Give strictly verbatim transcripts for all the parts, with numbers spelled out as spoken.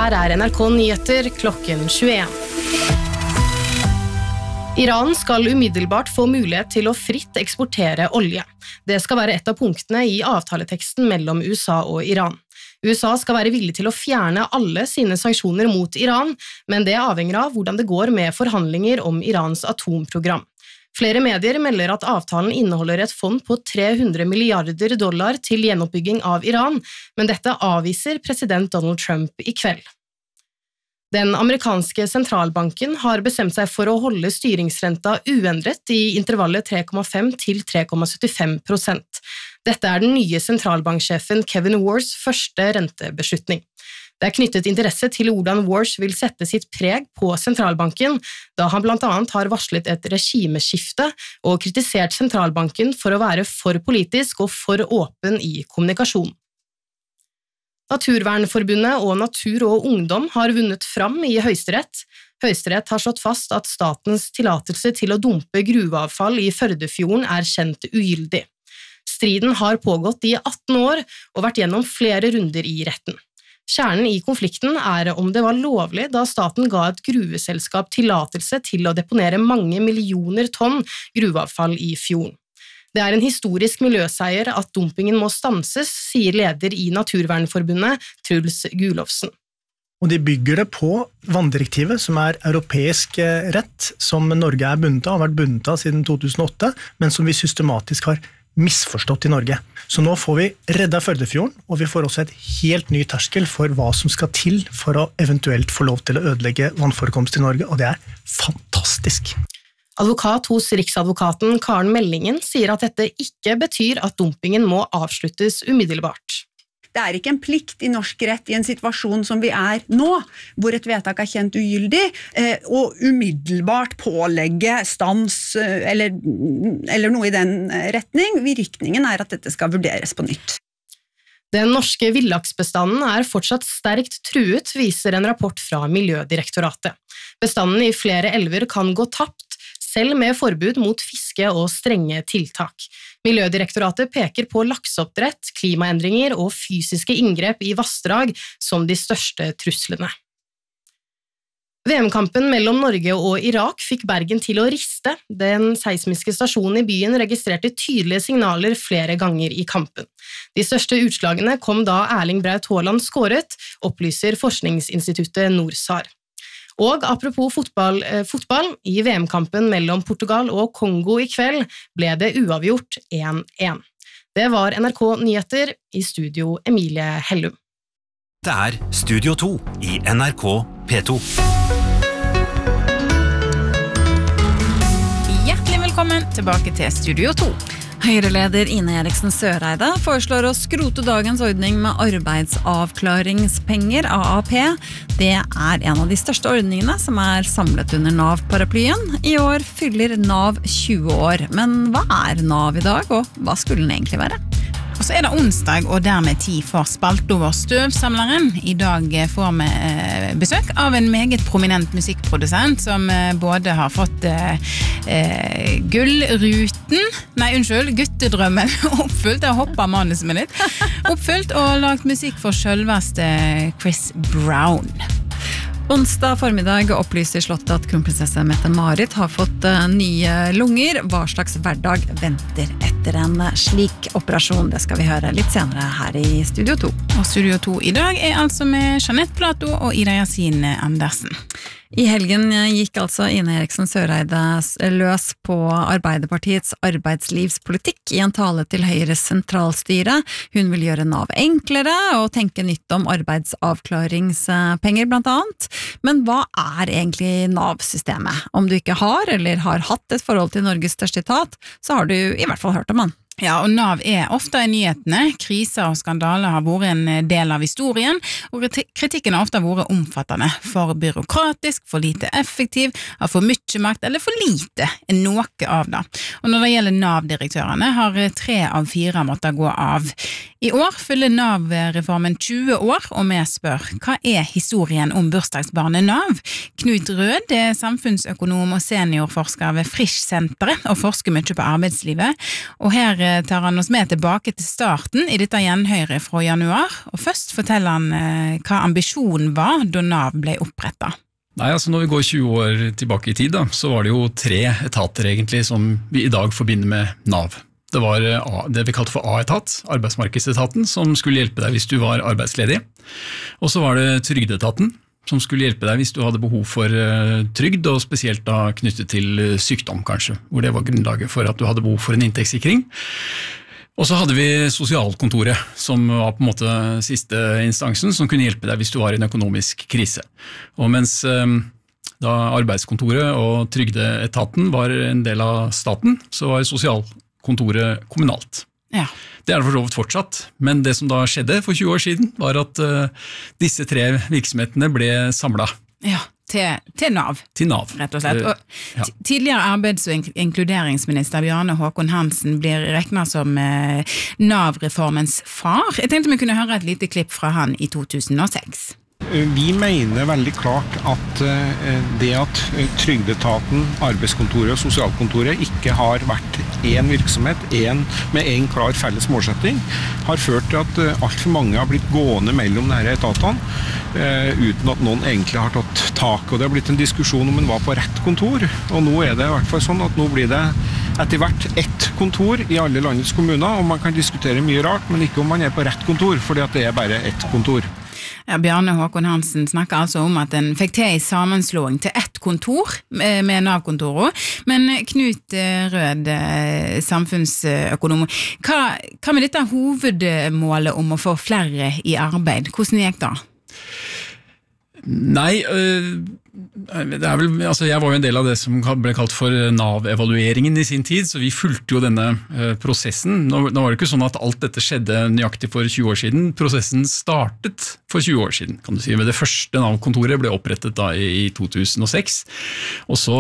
her er N R K Nyheter klokken tjueen. Iran skal umiddelbart få mulighet til å fritt eksportere olje. Det skal være et av punktene i avtaleteksten mellom U S A og Iran. U S A skal være villig til å fjerne alle sine sanksjoner mot Iran, men det avhenger av hvordan det går med forhandlinger om Irans atomprogram. Flere medier melder at avtalen inneholder et fond på tre hundre milliarder dollar til gjenoppbygging av Iran, men dette avviser president Donald Trump i kveld. Den amerikanske sentralbanken har bestemt seg for å holde styringsrenta uendret i intervallet tre komma fem til tre komma syttifem prosent. Dette er den nye sentralbanksjefen Kevin Warsh første rentebeslutning. Det er knyttet interesse til hvordan Warsh vil sette sitt preg på sentralbanken, da han blant annet har varslet et regimeskifte og kritisert sentralbanken for å være for politisk og for åpen i kommunikasjon. Naturvernforbundet og Natur og Ungdom har vunnet fram i Høyesterett. Høyesterett har slått fast at statens tillatelse til å dumpe gruveavfall i Førdefjorden er kjent ugyldig. Striden har pågått i atten år og vært gjennom flere runder i retten. Kjernen i konflikten er om det var lovlig da staten ga et gruveselskap tillatelse til å deponere mange millioner tonn gruveavfall i fjorden. Det er en historisk miljøseier at dumpingen må stanses, sier leder i Naturvernforbundet, Truls Gulofsen. Og de bygger det på vanndirektivet, som er europeisk rett, som Norge er bundet av, har vært bundet av siden to tusen og åtte, men som vi systematisk har misforstått i Norge. Så nå får vi redda Førdefjorden, og vi får også et helt ny terskel for hva som skal til for å eventuelt få lov til å ødelegge vannforekomst i Norge, og det er fantastisk. Advokat hos Riksadvokaten Karen Mellingen sier at dette ikke betyr at dumpingen må avsluttes umiddelbart. Det er ikke en plikt i norsk rett i en situasjon som vi er nå, hvor et vedtak er kjent ugyldig, å umiddelbart pålegge stans eller, eller noe i den retning. Virkningen er at dette skal vurderes på nytt. Den norske villaksbestanden er fortsatt sterkt truet, viser en rapport fra Miljødirektoratet. Bestanden i flere elver kan gå tapt, selv med forbud mot fiske og strenge tiltak. Miljødirektoratet peker på lakseoppdrett, klimaendringer og fysiske inngrep i vassdrag som de største truslene. V M-kampen mellom Norge og Irak fikk Bergen til å riste. Den seismiske stasjonen i byen registrerte tydelige signaler flere ganger i kampen. De største utslagene kom da Erling Braut Haaland skåret, opplyser forskningsinstituttet NORSAR. Og apropos fotball, eh, fotball, i V M-kampen mellom Portugal og Kongo i kveld ble det uavgjort én én. Det var N R K Nyheter, i studio Emilie Hellum. Det er Studio to i N R K P to. Hjertelig velkommen tilbake til Studio to. Høyre-leder Ine Eriksen Søreide foreslår å skrote dagens ordning med arbeidsavklaringspenger, A A P. Det er en av de største ordningene som er samlet under NAV-paraplyen. I år fyller NAV tjue år. Men hva er NAV i dag, og hva skulle den egentlig være? Og så er det onsdag, og dermed tid for spalt over støvsamleren. I dag får vi besøk av en meget prominent musikkprodusent som både har fått eh, gullruten, nei unnskyld, guttedrømmen oppfylt, jeg hopper manuset med litt, oppfylt og lagt musikk for selveste Chris Brown. Onsdag formiddag opplyser Slottet at kronprinsesse Mette-Marit har fått nye lunger. Hva slags hverdag venter etter en slik operasjon? Det skal vi høre litt senere her i Studio to. Og Studio to i dag er altså med Jeanette Plato og Ida Yasin Andersen. I helgen gikk altså Ine Eriksen Søreide løs på Arbeiderpartiets arbeidslivspolitikk i en tale til Høyres sentralstyre. Hun vil gjøre NAV enklere og tenke nytt om arbeidsavklaringspenger blant annet. Men hva er egentlig NAV-systemet? Om du ikke har eller har hatt et forhold til Norges største etat, så har du i hvert fall hørt om den. Ja, og NAV er ofte i nyhetene. Kriser og skandaler har vært en del av historien, og kritikken har ofte vært omfattende. For byråkratisk, for lite effektiv, har for mye makt, eller for lite er noe av det. Og når det gjelder NAV-direktørene, har tre av fire måttet gå av. I år fyller NAV-reformen tjue år, og vi spør, hva er historien om bursdagsbarnet NAV? Knut Rød er samfunnsøkonom og seniorforsker ved Frisch-senteret, og forsker mye på arbeidslivet, og her tar han oss med tilbake til starten i dette gjenhøret fra januar, og først forteller han eh, hva ambisjonen var da Nav ble opprettet. Nei, altså Når vi går tjue år tilbake i tid, da, så var det jo tre etater egentlig som vi i dag forbinder med Nav. Det var A, det vi kalte for A-etat, arbeidsmarkedsetaten, som skulle hjelpe deg hvis du var arbeidsledig. Og så var det Trygdeetaten, som skulle hjelpe deg hvis du hadde behov for uh, trygd, og spesielt da knyttet til uh, sykdom kanskje, hvor det var grunnlaget for at du hadde behov for en inntektssikring. Og så hadde vi sosialkontoret, som var på en måte siste instansen, som kunne hjelpe deg hvis du var i en økonomisk krise. Og mens uh, da arbeidskontoret og trygdeetaten var en del av staten, så var sosialkontoret kommunalt. Ja. Det er det for så vidt fortsatt, men det som da skjedde for tjue år siden, var at uh, disse tre virksomhetene ble samlet. Ja, til, til Nav. Til Nav. Rett og slett. Og ja. Tidligere arbeids- og inkluderingsminister Bjarne Håkon Hansen blir regnet som uh, Nav-reformens far. Jeg tenkte vi kunne høre et lite klipp fra han i to tusen og seks. Vi mener veldig klart at det at Trygdeetaten, arbeidskontoret og sosialkontoret ikke har vært en virksomhet, en, med en klar felles målsetting, har ført til at alt for mange har blitt gående mellom disse etatene, uten at noen egentlig har tatt tak. Og det har blitt en diskusjon om en var på rett kontor, og nå er det i hvert fall sånn at nå blir det etter hvert ett kontor i alle landets kommuner, og man kan diskutere mye rart, men ikke om man er på rett kontor, fordi at det er bare ett kontor. Ja, Bjarne Håkon Hansen snakker altså om at en fikk til i sammenslåing til ett kontor med Nav-kontoret, men Knut Rød, samfunnsøkonom, hva, hva med dette hovedmålet om å få flere i arbeid? Hvordan gikk det? Nei, det er vel, altså jeg var jo en del av det som ble kalt for Nav-evalueringen i sin tid, så vi fulgte jo denne prosessen. Nå, nå var det ikke sånn at alt dette skjedde nøyaktig for tjue år siden. Prosessen startet for tjue år siden, kan du si. Men det første Nav-kontoret ble opprettet da i to tusen og seks, og så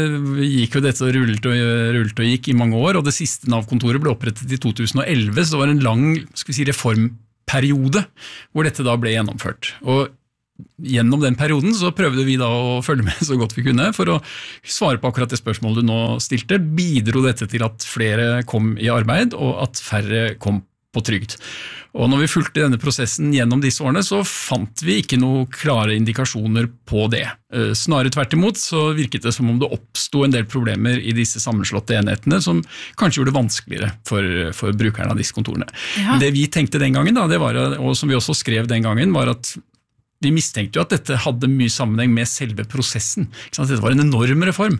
gikk jo dette og rullet og, rullet og gikk i mange år, og det siste Nav-kontoret ble opprettet i to tusen og elleve, så det var en lang, skal vi si, reformperiode hvor dette da ble gjennomført. Og gjennom den perioden så prøvde vi da å følge med så godt vi kunne for å svare på akkurat det spørsmålet du nå stilte. Bidro dette til at flere kom i arbeid og at færre kom på trygd? Og når vi fulgte denne prosessen gjennom disse årene, så fant vi ikke noen klare indikasjoner på det. Snarere tvert imot så virket det som om det oppstod en del problemer i disse sammenslåtte enhetene som kanskje gjorde det vanskeligere for, for brukerne av disse kontorene. Ja. Det vi tenkte den gangen, da, det var, og som vi også skrev den gangen, var at vi mistenkte jo at dette hadde mye sammenheng med selve prosessen. Dette var en enorm reform.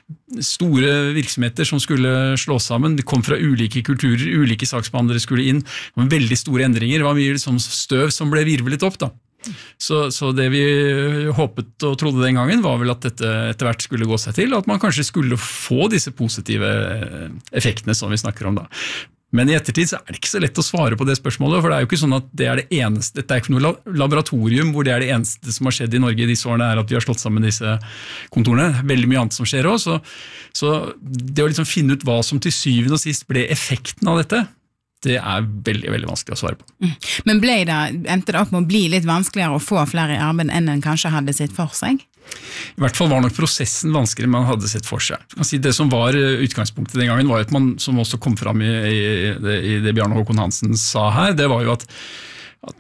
Store virksomheter som skulle slås sammen, de kom fra ulike kulturer, ulike saksbehandlere skulle inn, det var veldig store endringer, det var mye liksom støv som ble virvelet opp da. Så, så det vi håpet og trodde den gangen var vel at dette etter hvert skulle gå seg til, og at man kanskje skulle få disse positive effektene som vi snakker om da. Men i ettertid så er det ikke så lett å svare på det spørsmålet, for det er jo ikke sånn at det er det eneste, dette er ikke noe laboratorium hvor det er det eneste som har skjedd i Norge i disse årene er at vi har slått sammen disse kontorene. Veldig mye annet som skjer også, så, så det å liksom finne ut hva som til syvende og sist ble effekten av dette, det er veldig, veldig vanskelig å svare på. Men ble det, endte det opp med å bli litt vanskeligere å få flere i arbeid enn en kanskje hadde sitt for seg? I hvert fall var nok prosessen vanskeligere man hadde sett for seg. Det som var utgangspunktet den gangen var at man, som også kom fram i, i, i det Bjarne Håkon Hansen sa her, det var jo at at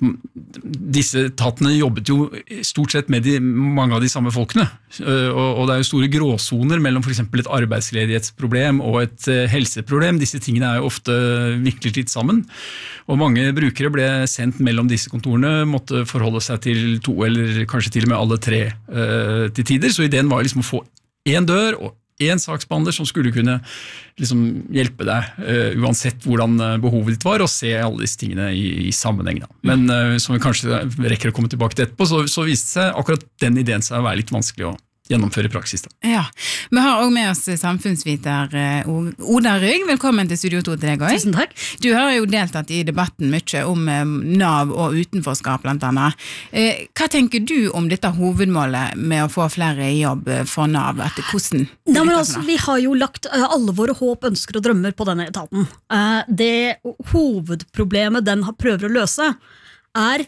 disse etatene jobbet jo stort sett med de, mange av de samme folkene, og, og det er jo store gråsoner mellom for eksempel et arbeidsledighetsproblem og et helseproblem. Disse tingene er jo ofte virkelig litt sammen, og mange brukere ble sendt mellom disse kontorene, måtte forholde seg til to eller kanskje til og med alle tre uh, til tider, så ideen var liksom å få en dør og en saksbehandler som skulle kunne liksom hjelpe deg uh, uansett hvordan behovet ditt var, og se alle disse tingene i, i sammenheng. Da. Men uh, som vi kanskje rekker å komme tilbake til etterpå, så, så viste seg akkurat den ideen seg å være litt vanskelig å gjennomføre i praksis. Da. Ja, vi har også med oss samfunnsviter Oda Rygg. Velkommen til Studio to til deg også. Tusen takk. Du har jo deltatt i debatten mye om Nav og utenforskap blant annet. Hva tenker du om dette hovedmålet med å få flere i jobb for Nav? Etter hvordan? Ja, men altså, vi har jo lagt alle våre håp, ønsker og drømmer på denne etaten. Det hovedproblemet den prøver å løse er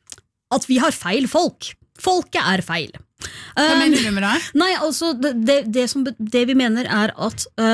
at vi har feil folk. Folket er feil. Hva mener du med det? Nei, altså det, det, det, som, det vi mener er at uh,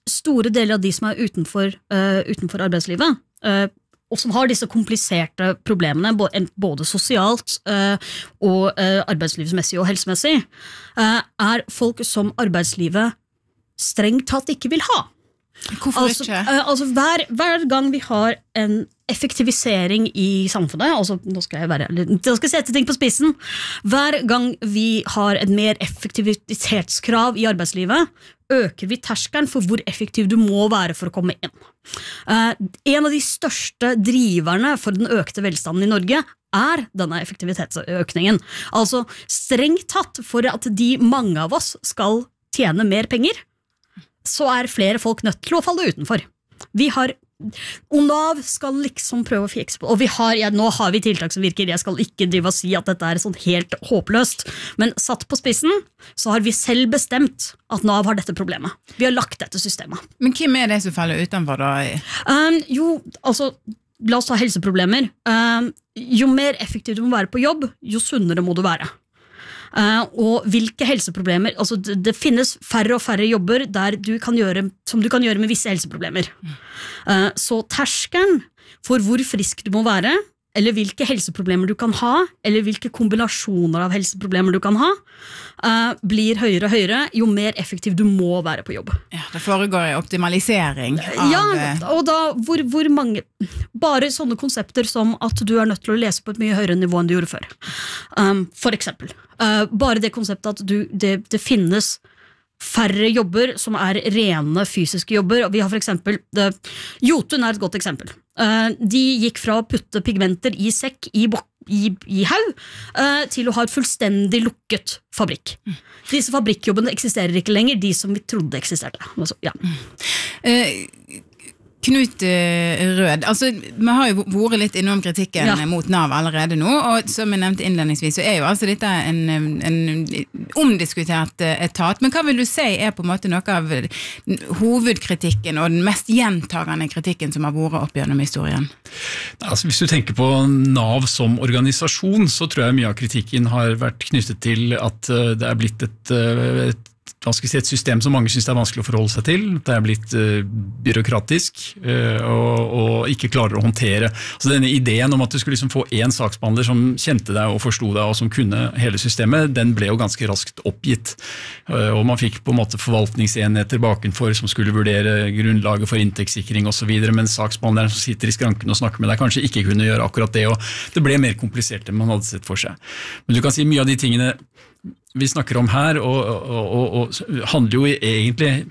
store deler av de som er utenfor, uh, utenfor arbeidslivet, uh, og som har disse kompliserte problemene, både sosialt uh, og uh, arbeidslivsmessig og helsemessig, uh, er folk som arbeidslivet strengt tatt ikke vil ha. Hvorfor altså, ikke? Uh, altså hver, hver gang vi har en effektivisering i samfunnet, altså nå skal jeg være, nå skal jeg sette ting på spissen, hver gang vi har et mer effektivitetskrav i arbeidslivet, øker vi terskelen for hvor effektiv du må være for å komme inn. Uh, en av de største driverne for den økte velstanden i Norge er denne effektivitetsøkningen. Altså strengt tatt for at de mange av oss skal tjene mer penger, så er flere folk nødt til å falle utenfor. Vi har, og Nav skal liksom prøve å fikse på, og vi har, ja, nå har vi tiltak som virker, jeg skal ikke drive og si at dette er sånn helt håpløst, men satt på spissen, så har vi selv bestemt at Nav har dette problemet. Vi har lagt dette systemet. Men hvem er det som faller utenfor da? Um, jo, altså, la oss ta helseproblemer. Um, jo mer effektiv du må være på jobb, jo sunnere må du være. Uh, og hvilke helseproblemer, altså det, det finnes færre og færre jobber der du kan gjøre, som du kan gjøre med visse helseproblemer. Uh, så terskelen for hvor frisk du må være, eller hvilke helseproblemer du kan ha, eller hvilke kombinasjoner av helseproblemer du kan ha, uh, blir høyere og høyere, jo mer effektiv du må være på jobb. Ja, det foregår en optimalisering av... Ja, og da hvor, hvor mange... Bare sånne konsepter som at du er nødt til å lese på et mye høyere nivå enn du gjorde før. Um, for eksempel. Uh, bare det konseptet at du, det, det finnes færre jobber som er rene fysiske jobber. Vi har for eksempel, det, Jotun er et godt eksempel. Uh, de gikk fra å putte pigmenter i sekk i, i, i haug uh, til å ha et fullstendig lukket fabrikk. Mm. Disse fabrikkjobbene eksisterer ikke lenger, de som vi trodde eksisterte. Altså, ja. Mm. Uh, Knut Rød, altså vi har jo vært litt innom kritikken ja. mot Nav allerede nå, og som jeg nevnte innledningsvis, så er jo altså dette en, en omdiskutert etat, men hva vil du si er på en måte noe av hovedkritikken og den mest gjentagende kritikken som har vært opp gjennom historien? Altså, hvis du tenker på Nav som organisasjon, så tror jeg mye av kritikken har vært knyttet til at det er blitt et, et hva skal jeg si, et system som mange synes det er vanskelig å forholde seg til. Det er blitt uh, byråkratisk uh, og, og ikke klarer å håndtere. Så denne ideen om at du skulle liksom få en saksbehandler som kjente deg og forstod deg og som kunne hele systemet, den ble jo ganske raskt oppgitt. Uh, og man fikk på en måte forvaltningsenheter bakenfor som skulle vurdere grunnlaget for inntektssikring og så videre, men saksbehandleren som sitter i skranken og snakker med deg kanskje ikke kunne gjøre akkurat det, og det ble mer komplisert enn man hadde sett for seg. Men du kan si mye av de tingene vi snakker om her, og, og, og, og handler jo egentlig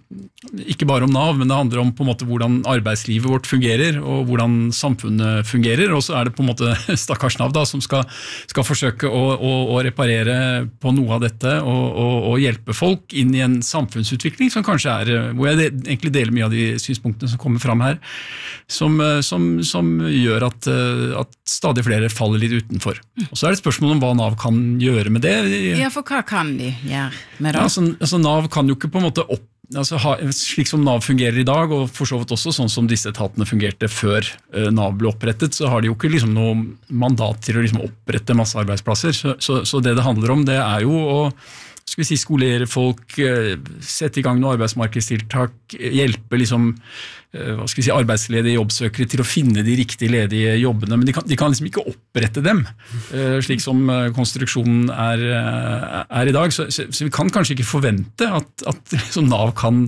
ikke bare om Nav, men det handler om på en måte hvordan arbeidslivet vårt fungerer, og hvordan samfunnet fungerer, og så er det på en måte stakkars Nav da, som skal, skal forsøke å, å, å reparere på noe av dette, og, og, og hjelpe folk inn i en samfunnsutvikling, som kanskje er, hvor jeg egentlig deler mye av de synspunktene som kommer fram her, som, som, som gjør at, at stadig flere faller litt utenfor. Og så er det et spørsmål om hva Nav kan gjøre med det. Ja, for hva kan de gjøre med det? Ja, altså, altså Nav kan jo ikke på en måte opp, altså, ha, slik som Nav fungerer i dag, og for så vidt også sånn som disse etatene fungerte før uh, Nav ble opprettet, så har de jo ikke liksom noe mandat til å liksom opprette masse arbeidsplasser. Så, så, så det det handler om, det er jo å skal vi si, skolere folk, sette i gang noen arbeidsmarkedstiltak, hjelpe liksom, hva skal vi si, arbeidsledige jobbsøkere til å finne de riktige ledige jobbene, men de kan, de kan liksom ikke opprette dem, slik som konstruksjonen er, er i dag. Så, så, så vi kan kanskje ikke forvente at, at liksom Nav kan,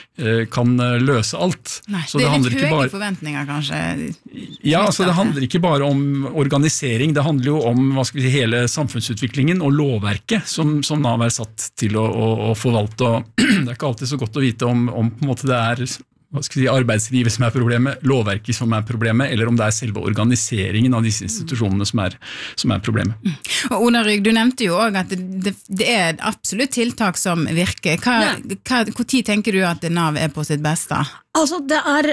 kan løse alt. Nei, så det er det litt høye bare, forventninger kanskje. Ja, altså det handler ikke bare om organisering, det handler jo om hva skal vi si, hele samfunnsutviklingen og lovverket som, som Nav er satt til å, å, å forvalte, og det er ikke alltid så godt å vite om, om på en måte det er hva skal jeg si, arbeidslivet som er problemet, lovverket som er problemet, eller om det er selve organiseringen av disse institusjonene som er, som er problemet. Og Oda Rygg, du nevnte jo også at det, det er absolutt tiltak som virker. Hva, hva, hvor tid tenker du at Nav er på sitt beste? Altså, det er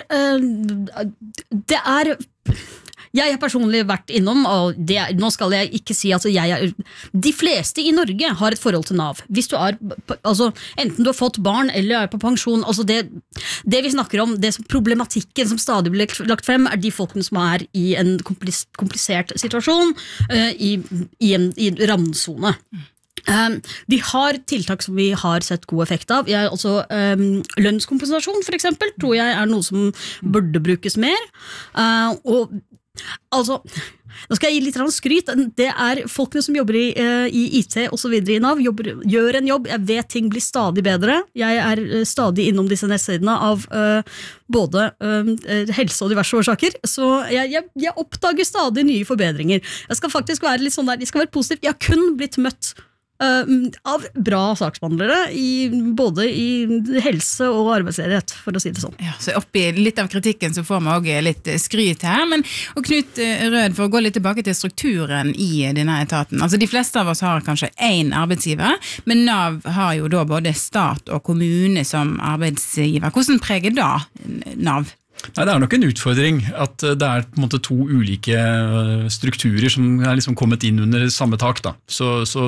uh, det er jeg har personlig vært innom, og det, nå skal jeg ikke si at jeg er, de fleste i Norge har et forhold til Nav. Hvis du er, altså, enten du har fått barn eller er på pensjon, altså det, det vi snakker om, det som problematikken som stadig blir lagt frem, er de folkene som er i en komplis, komplisert situasjon, uh, i, i en, i en randsone. Um, de har tiltak som vi har sett god effekt av. Jeg, altså, um, lønnskompensasjon for eksempel, tror jeg er noe som burde brukes mer. Uh, og altså, nå skal jeg gi litt skryt. Det er folkene som jobber i, uh, i I T og så videre i Nav, jobber, gjør en jobb. Jeg vet ting blir stadig bedre. Jeg er uh, stadig innom disse nettsidene av uh, både uh, helse og diverse årsaker, så jeg, jeg, jeg oppdager stadig nye forbedringer. Jeg skal faktisk være litt sånn der, jeg skal være positiv. Jeg har kun blitt møtt Uh, av bra saksbehandlere i, både i helse og arbeidsledighet, for å si det sånn. Ja, så oppi litt av kritikken så får vi også litt skryt her, men og Knut Rød, for å gå litt tilbake til strukturen i denne etaten. Altså de fleste av oss har kanskje en arbeidsgiver, men Nav har jo da både stat og kommune som arbeidsgiver. Hvordan preger da Nav? Nei, det er nok en utfordring at det er på en måte to ulike strukturer som er liksom kommet inn under samme tak. Da. Så, så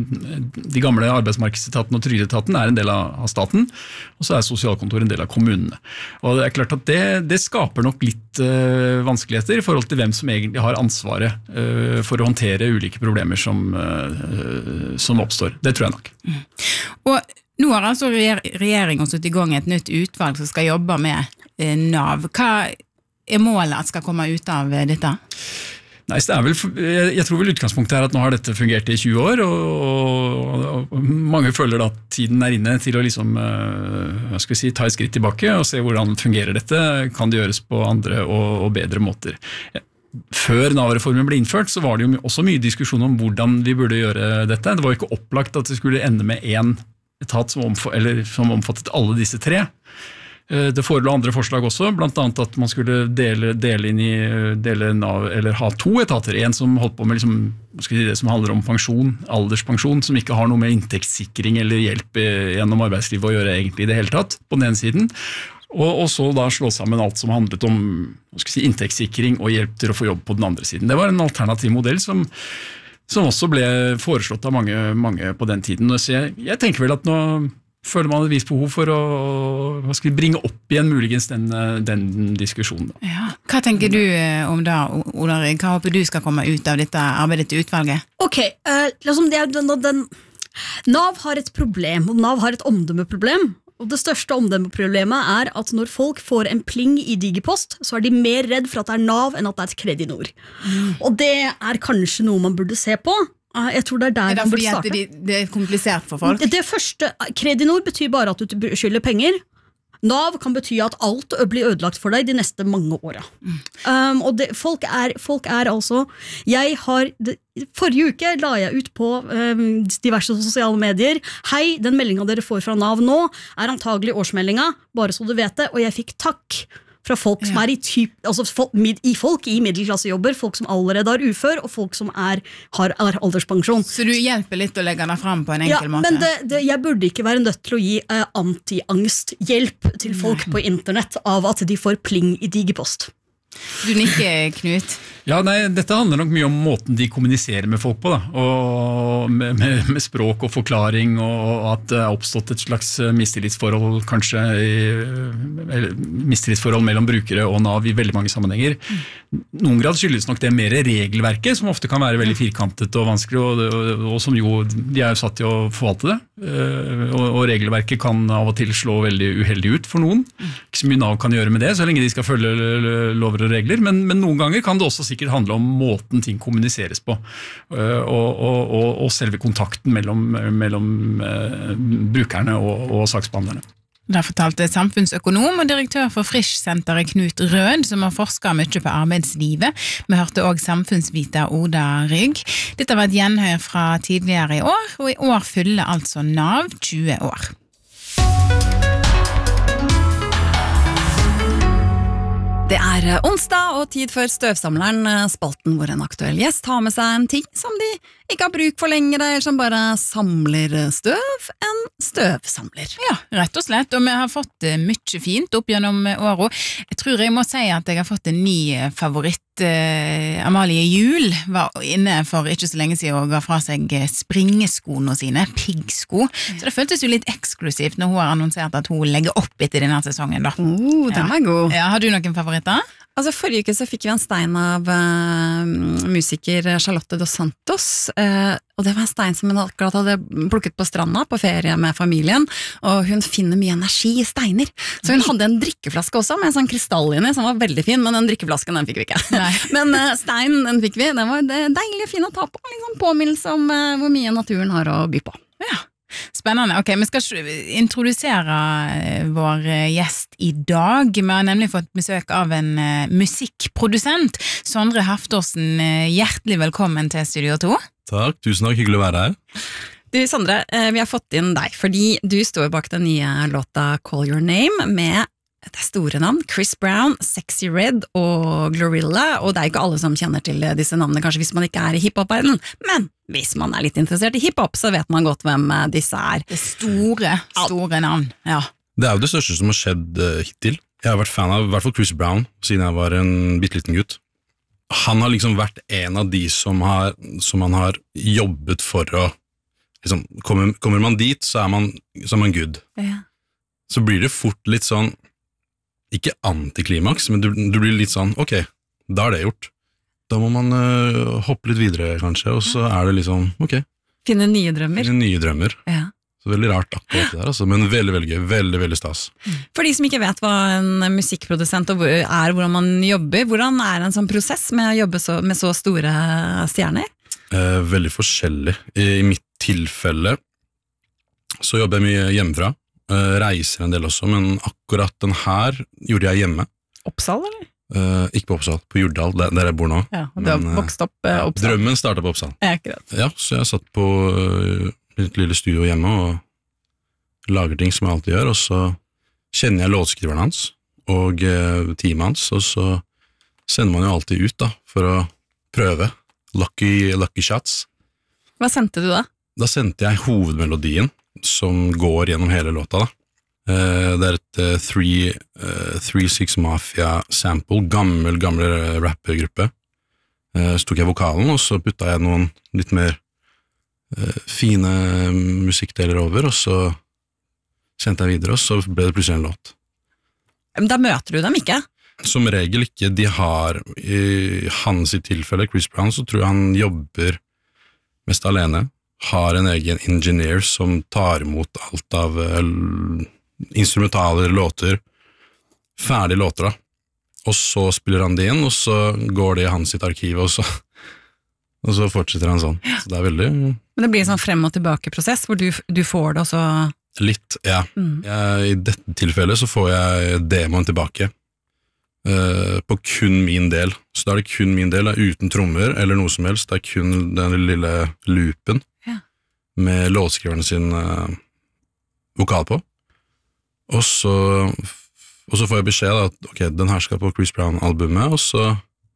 de gamle arbeidsmarkedsetaten og trygdeetaten er en del av staten, og så er sosialkontoret en del av kommunene. Og det er klart at det, det skaper nok litt uh, vanskeligheter i forhold til hvem som egentlig har ansvaret uh, for å håndtere ulike problemer som, uh, som oppstår. Det tror jeg nok. Mm. Og nå har altså regjeringen satt i gang et nytt utvalg som skal jobbe med Nav. Hva er målet at skal komme ut av dette? Nei, det er vel, jeg tror vel utgangspunktet er at nå har dette fungert i tjue år, og, og mange føler at tiden er inne til å liksom, hva skal vi si, ta et skritt tilbake og se hvordan fungerer dette, kan det gjøres på andre og, og bedre måter. Før Nav-reformen ble innført, så var det jo også mye diskusjon om hvordan vi burde gjøre dette. Det var jo ikke opplagt at det skulle ende med en etat som, omf- eller, som omfattet alle disse tre. Det forelå andre forslag også, blant annet at man skulle dele, dele inn i dele Nav, eller ha to etater. En som holdt på med liksom, skal jeg si, det som handler om pensjon, alderspensjon, som ikke har noe med inntektssikring eller hjelp gjennom arbeidslivet å gjøre egentlig i det hele tatt, på den ene siden. Og, og så da slå sammen alt som handlet om skal jeg si, inntektssikring og hjelp til å få jobb på den andre siden. Det var en alternativ modell som som også ble foreslått av mange, mange på den tiden. Så jeg, jeg tenker vel at nå føler man et visst behov for å hva skal vi, bringe opp igjen muligens den, den diskusjonen. Ja. Hva tenker du om da, Ola Rygg? Hva håper du skal komme ut av dette arbeidet til utvalget? Ok, uh, liksom det er den, den, Nav har et problem, og Nav har et omdømmeproblem. Og det største omdømmeproblemet er at når folk får en pling i Digipost, så er de mer redd for at det er Nav enn at det er et Kredinor. Mm. Og det er kanskje noe man burde se på. Jeg tror det er der er det man burde starte. Det, det er komplisert for folk? Det, det første, Kredinor betyr bare at du skylder penger. Nav kan bety at alt blir ødelagt for deg de neste mange åra. Mm. Um, og det, folk, er, folk er altså jeg har, det, Forrige uke la jeg ut på um, diverse sosiale medier. Hei, den meldinga dere får fra Nav nå er antagelig årsmeldinga, bare så du vet det, og jeg fikk takk fra folk som er i, typ, altså folk, i folk i middelklassejobber, folk som allerede har ufør, og folk som er, har alderspensjon. Så du hjelper litt å legge den frem på en enkel ja, måte? Men det, det, jeg burde ikke være nødt til å gi uh, anti-angsthjelp til folk Nei. På internett av at de får pling i Digipost. Du nikker, Knut. Ja, nei, dette handler nok mye om måten de kommuniserer med folk på, da. Og med, med, med språk og forklaring, og at det er oppstått et slags mistillitsforhold, kanskje i, eller, mistillitsforhold mellom brukere og Nav i veldig mange sammenhenger. Noen grad skyldes nok det mer regelverket, som ofte kan være veldig firkantet og vanskelig, og, og, og som jo, de er jo satt til å forvalte det. Og, og regelverket kan av og til slå veldig uheldig ut for noen. Ikke så mye Nav kan gjøre med det, så lenge de skal følge lover og regler, men, men noen ganger kan det også sikkert handle om måten ting kommuniseres på, og, og, og, og selve kontakten mellom, mellom uh, brukerne og, og saksbehandlerne. Det fortalte samfunnsøkonom og direktør for Frisch-senteret Knut Rød, som har forsket mye på arbeidslivet. Vi hørte også samfunnsviter Oda Rygg. Dette var et gjenhør fra tidligere i år, og i år fyller altså Nav tjue år. Det er onsdag og tid for Støvsamleren, spalten hvor en aktuell gjest har med seg en ting som de ikke har bruk for lenger, eller som bare samler støv, en støvsamler. Ja, rett og slett, og vi har fått mye fint opp gjennom året. Jeg tror jeg må si at jeg har fått en ny favoritt. Amalie Juel var inne for ikke så lenge siden og ga fra seg springeskoene sine, piggsko, så det føltes jo litt eksklusivt når hun har annonsert at hun legger opp etter denne sesongen da. Oh, den er god. Ja, har du noen favoritter? Altså Forrige uke så fikk vi en stein av uh, musiker Charlotte dos Santos, uh, og det var en stein som hun akkurat hadde plukket på stranda på ferie med familien, og hun finner mye energi i steiner. Så hun hadde en drikkeflaske også med en sånn krystall inni, som var veldig fin, men den drikkeflasken den fikk vi ikke. Nei. Men uh, steinen den fikk vi, den var deilig og fin å ta på, liksom påminnelse om uh, hvor mye naturen har å by på. Ja. Spennende. Ok, vi skal introdusere vår gjest i dag. Vi har nemlig fått besøk av en uh, musikkprodusent. Sondre Haftorsen, uh, hjertelig velkommen til Studio to. Takk, tusen takk, hyggelig å være her. Du Sondre, uh, vi har fått inn deg, fordi du står bak den nye låta Call Your Name med et store navn, Chris Brown, Sexy Red og Glorilla, og det er ikke alle som kjenner til disse navnene, kanskje hvis man ikke er i hiphop-verden, men hvis man er litt interessert i hiphop, så vet man godt hvem disse er. Det store, store navn, ja. Det er jo det største som har skjedd uh, hittil. Jeg har vært fan av i hvert fall Chris Brown, siden jeg var en bitteliten gutt. Han har liksom vært en av de som, har, som han har jobbet for å, liksom, kommer, kommer man dit, så er man, så er man good. Ja. Så blir det fort litt sånn, ikke antiklimaks, men du, du blir litt sånn, ok, da er det gjort. Da må man uh, hoppe litt videre kanskje, og så er det liksom, ok. Finne nye drømmer. Finne nye drømmer. Ja. Så veldig rart akkurat det der, altså, men veldig, veldig gøy, veldig, veldig stas. For de som ikke vet hva en musikkprodusent er, hvordan man jobber, hvordan er en sånn prosess med å jobbe så, med så store stjerner? Uh, veldig forskjellig. I, I mitt tilfelle så jobber jeg mye hjemmefra. Uh, reiser en del også, men akkurat den her gjorde jeg hjemme. Oppsal, eller? Uh, ikke på Oppsal, på Jordal, der, der jeg bor nå. Ja, og du har vokst opp uh, Oppsal. Drømmen startet på Oppsal. Ja, akkurat. Ja, så jeg satt på uh, mitt lille studio hjemme og lager ting som jeg alltid gjør, og så kjenner jeg låtskriveren hans og uh, teamet hans, og så sender man jo alltid ut da, for å prøve lucky, lucky shots. Hva sendte du da? Da sendte jeg hovedmelodien, som går gjennom hele låta da. Uh, det er et uh, three, uh, three six Mafia sample, gammel, gammel rappergruppe. Uh, så tok jeg vokalen, og så putta jeg noen litt mer uh, fine musikkdeler over, og så sendte jeg videre, og så ble det plutselig en låt. Men da møter du dem ikke? Som regel ikke. De har, i hans i tilfelle, Chris Brown, så tror jeg han jobber mest alene. Har en egen engineer som tar imot alt av uh, instrumentaler, låter, ferdige låter da. Og så spiller han det inn, og så går det i hans sitt arkiv, og så, og så fortsetter han sånn. Så det er veldig... Men det blir en sånn frem og tilbake prosess, hvor du, du får det, og så... Litt, ja. Mm. Jeg, I dette tilfellet så får jeg demoen tilbake. Uh, på kun min del. Så da er det kun min del, uten trommer eller noe som helst. Det er kun den lille loopen. Med låtskriveren sin uh, vokal på. Og så, og så får jeg beskjed da, at ok, den her skal på Chris Brown-albumet, og så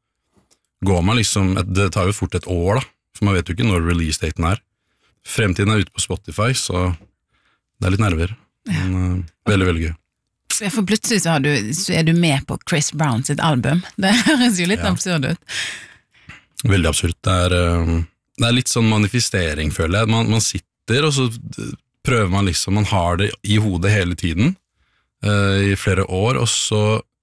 går man liksom, det tar jo fort et år da, for man vet jo ikke når release-daten er. Fremtiden er ute på Spotify, så det er litt nerver. Men uh, veldig, veldig gøy. For plutselig så, har du, så er du med på Chris Brown sitt album. Det høres jo litt ja. absurd ut. Veldig absurd. Det er... Uh, Det er litt sånn manifestering, føler jeg. Man, man sitter, og så prøver man liksom, man har det i hodet hele tiden, uh, i flere år, og så,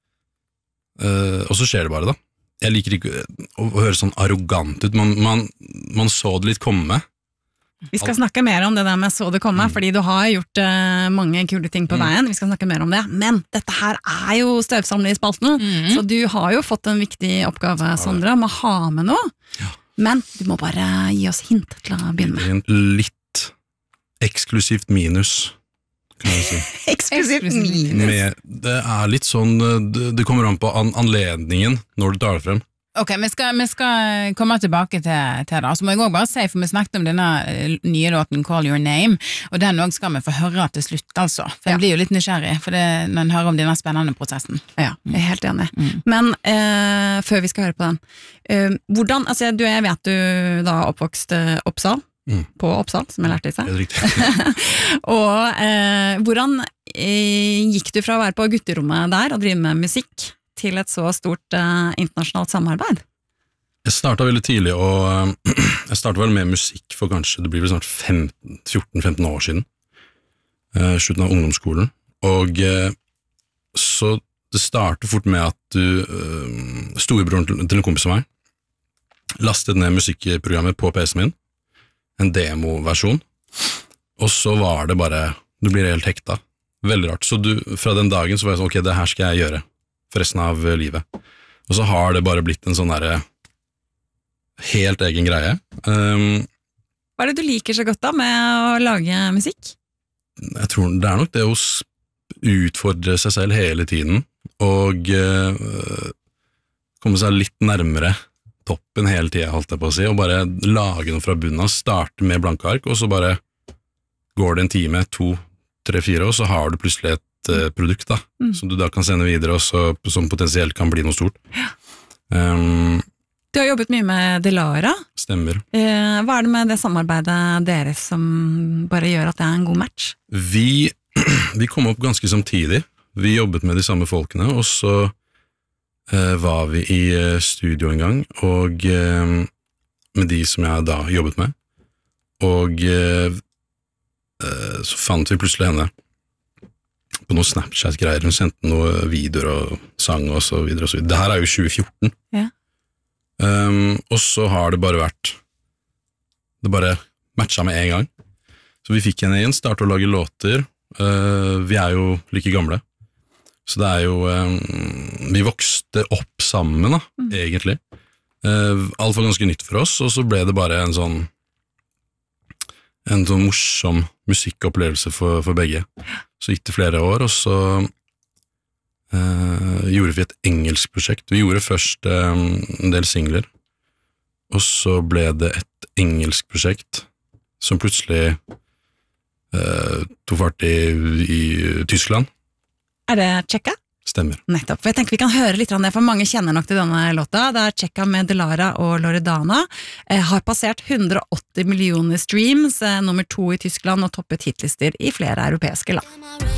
uh, og så skjer det bare da. Jeg liker ikke å, å høre sånn arrogant ut. Man, man, man så det litt komme. Vi skal snakke mer om det der med så det komme, mm. fordi du har gjort uh, mange kule ting på mm. veien. Vi skal snakke mer om det. Men dette her er jo støvsamlet i spalten, mm. så du har jo fått en viktig oppgave, Sondre, med å ha med noe. Ja. Men du må bare gi oss hint til å begynne med. Litt eksklusivt minus, kan jeg si. Eksklusivt minus? Med, det er litt sånn, det, det kommer an på an, anledningen når du tar det frem. Ok, vi skal, vi skal komme tilbake til, til det. Så må jeg også bare si, for vi snakket om denne nye låten Call Your Name, og den også skal vi få høre til slutt, altså. For jeg ja. blir jo litt nysgjerrig, for det, når en hører om denne spennende prosessen. Ja, jeg er helt enig. Mm. Men eh, før vi skal høre på den, eh, hvordan, altså du, jeg vet du da oppvokst eh, Oppsal, mm. på Oppsal, som jeg lærte i seg. Det er riktig. Og eh, hvordan eh, gikk du fra å være på gutterommet der og drive med musikk, til et så stort uh, internasjonalt samarbeid? Jeg startet veldig tidlig, og uh, jeg startet vel med musikk for kanskje, det blir vel snart fjorten femten år siden, uh, slutten av ungdomsskolen, og uh, så det starter fort med at du, øh, storebroren til, til en kompis av meg, lastet ned musikkprogrammet på P C-en min, en demoversjon, og så var det bare, du blir helt hekta, veldig rart. Så du, fra den dagen så var jeg sånn, ok, det her skal jeg gjøre for resten av livet. Og så har det bare blitt en sånn der helt egen greie. Um, Hva er det du liker så godt da med å lage musikk? Jeg tror det er nok det å utfordre seg selv hele tiden, og uh, komme seg litt nærmere toppen hele tiden, holdt jeg på å si, og bare lage noe fra bunnen av, starte med blanke ark, og så bare går det en time, to, tre, fire, og så har du plutselig et uh, produkt da, mm. som du da kan sende videre, og så, som potensielt kan bli noe stort. Ja. Um, du har jobbet mye med Delara. Stemmer. Eh, hva er det med det samarbeidet deres som bare gjør at det er en god match? Vi, vi kom opp ganske samtidig. Vi jobbet med de samme folkene, og så eh, var vi i studio en gang, og eh, med de som jeg da jobbet med, og eh, så fant vi plutselig henne på noen Snapchat-greier, hun sendte noen videoer og sang og så videre og så videre. Det her er jo tjue fjorten. Ja. Um, og så har det bare vært, det bare matcha med en gang. Så vi fikk henne inn, startet å lage låter. Uh, vi er jo like gamle. Så det er jo, um, vi vokste opp sammen da, mm. egentlig. Uh, alt var ganske nytt for oss, og så ble det bare en sånn, en sånn morsom musikkopplevelse for, for begge. Så gikk det flere år, og så uh, gjorde vi et engelsk prosjekt. Vi gjorde først um, en del singler, og så ble det et engelsk prosjekt som plutselig uh, tog fart i, i Tyskland. Er det Tjekka? Stemmer. Nettopp, for jeg tenker vi kan høre litt om det, for mange kjenner nok til denne låta. Det er Tjekka med Delara og Loredana. Eh, har passert hundre og åtti millioner streams, eh, nummer to i Tyskland og toppet hitlister i flere europeiske land.